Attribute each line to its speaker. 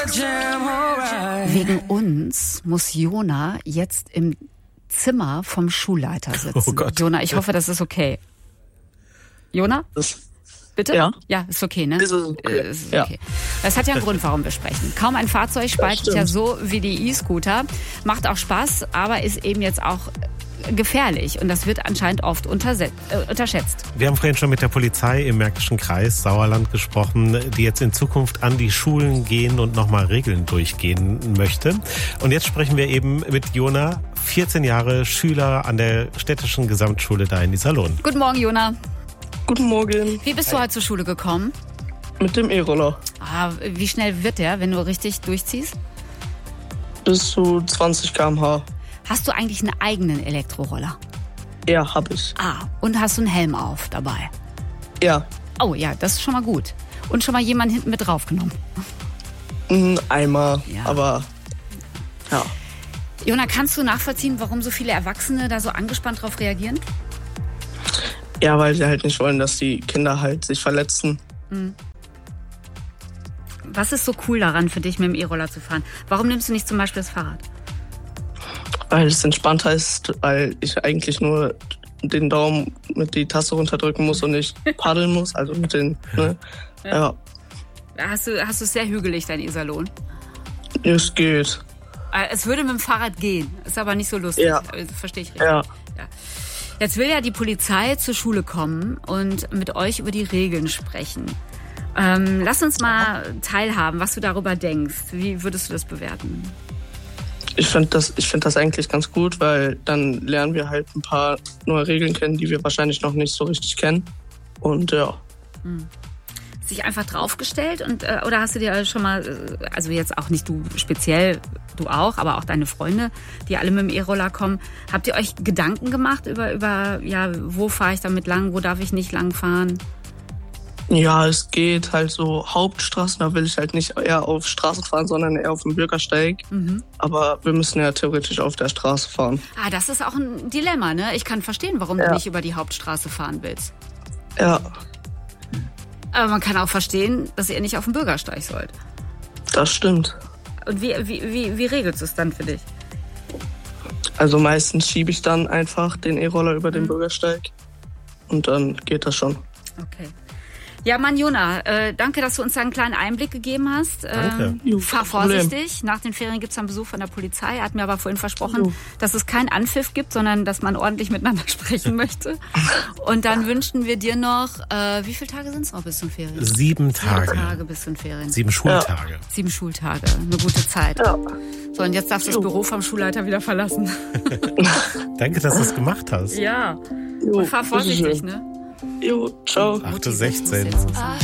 Speaker 1: Wegen uns muss Jona jetzt im Zimmer vom Schulleiter sitzen.
Speaker 2: Oh Gott.
Speaker 1: Jona, ich hoffe, das ist okay. Jona? Bitte?
Speaker 3: Ja.
Speaker 1: Ja, ist okay, ne?
Speaker 3: Ist okay.
Speaker 1: Ist okay. Das hat ja einen Grund, warum wir sprechen. Kaum ein Fahrzeug spaltet ja so wie die E-Scooter. Macht auch Spaß, aber ist eben jetzt auch gefährlich. Und das wird anscheinend oft unterschätzt.
Speaker 2: Wir haben vorhin schon mit der Polizei im Märkischen Kreis Sauerland gesprochen, die jetzt in Zukunft an die Schulen gehen und nochmal Regeln durchgehen möchte. Und jetzt sprechen wir eben mit Jona, 14 Jahre, Schüler an der städtischen Gesamtschule da in Iserlohn.
Speaker 1: Guten Morgen, Jona.
Speaker 3: Guten Morgen.
Speaker 1: Wie bist du heute zur Schule gekommen?
Speaker 3: Mit dem E-Roller.
Speaker 1: Wie schnell wird der, wenn du richtig durchziehst?
Speaker 3: Bis zu 20 km/h.
Speaker 1: Hast du eigentlich einen eigenen Elektroroller?
Speaker 3: Ja, hab ich.
Speaker 1: Und hast du einen Helm auf dabei?
Speaker 3: Ja.
Speaker 1: Oh ja, das ist schon mal gut. Und schon mal jemanden hinten mit draufgenommen?
Speaker 3: Einmal,
Speaker 1: Ja.
Speaker 3: aber ja.
Speaker 1: Jona, kannst du nachvollziehen, warum so viele Erwachsene da so angespannt drauf reagieren?
Speaker 3: Ja, weil sie halt nicht wollen, dass die Kinder halt sich verletzen.
Speaker 1: Was ist so cool daran für dich, mit dem E-Roller zu fahren? Warum nimmst du nicht zum Beispiel das Fahrrad?
Speaker 3: Weil es entspannter ist, weil ich eigentlich nur den Daumen mit die Taste runterdrücken muss und nicht paddeln muss. Also mit den, ne? Ja.
Speaker 1: Hast du es sehr hügelig, dein Iserlohn?
Speaker 3: Es geht.
Speaker 1: Es würde mit dem Fahrrad gehen, ist aber nicht so lustig.
Speaker 3: Ja.
Speaker 1: Verstehe ich richtig.
Speaker 3: Ja.
Speaker 1: Jetzt will ja die Polizei zur Schule kommen und mit euch über die Regeln sprechen. Lass uns mal teilhaben, was du darüber denkst. Wie würdest du das bewerten?
Speaker 3: Ich finde das eigentlich ganz gut, weil dann lernen wir halt ein paar neue Regeln kennen, die wir wahrscheinlich noch nicht so richtig kennen. Und ja.
Speaker 1: Sich einfach draufgestellt oder hast du dir schon mal, also jetzt auch nicht du speziell, du auch, aber auch deine Freunde, die alle mit dem E-Roller kommen, habt ihr euch Gedanken gemacht über ja, wo fahre ich damit lang, wo darf ich nicht lang fahren?
Speaker 3: Ja, es geht halt so Hauptstraßen, da will ich halt nicht eher auf Straßen fahren, sondern eher auf dem Bürgersteig. Aber wir müssen ja theoretisch auf der Straße fahren.
Speaker 1: Das ist auch ein Dilemma, ne? Ich kann verstehen, warum du nicht über die Hauptstraße fahren willst.
Speaker 3: Ja,
Speaker 1: Aber man kann auch verstehen, dass ihr nicht auf dem Bürgersteig sollt.
Speaker 3: das stimmt.
Speaker 1: Und wie regelst du es dann für dich?
Speaker 3: Also meistens schiebe ich dann einfach den E-Roller über den Bürgersteig und dann geht das schon.
Speaker 1: Okay. Ja, Mann, Jona, danke, dass du uns da einen kleinen Einblick gegeben hast.
Speaker 2: Danke.
Speaker 1: Fahr vorsichtig. Nach den Ferien gibt es einen Besuch von der Polizei. Er hat mir aber vorhin versprochen, dass es keinen Anpfiff gibt, sondern dass man ordentlich miteinander sprechen möchte. Und dann wünschen wir dir noch, wie viele Tage sind es noch bis zum Ferien?
Speaker 2: 7 Tage.
Speaker 1: 7 Tage bis zum Ferien.
Speaker 2: 7 Schultage.
Speaker 1: 7 Schultage. Eine gute Zeit.
Speaker 3: Ja.
Speaker 1: So, und jetzt darfst du das Büro vom Schulleiter wieder verlassen.
Speaker 2: Danke, dass du es gemacht hast.
Speaker 1: Ja. Und fahr vorsichtig, ne?
Speaker 3: Jo, ciao.
Speaker 2: 8:16 Uhr.